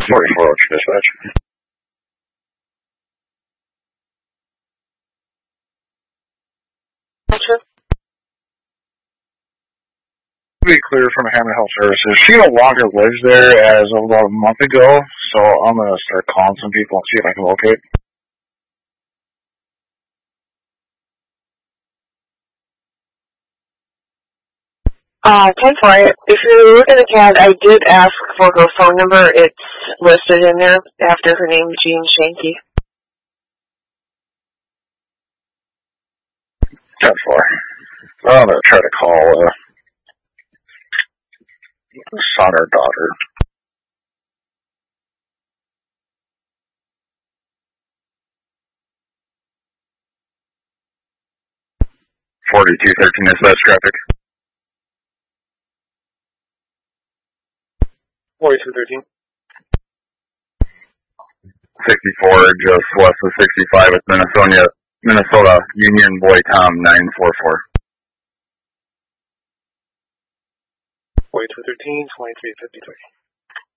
44 Ocean Dispatch. Sure. Be clear from Hammond Health Services. She no longer lives there as of about a month ago, so I'm going to start calling some people and see if I can locate. Pay for it. If you're looking at CAD, I did ask for her phone number. It's listed in there after her name, Jean Shanky. 10-4. I'm going to try to call son or daughter. (4213) dispatch traffic. 4213. 64, just west of 65 at Minnesota Union Boy Tom 944. 4213, 2353.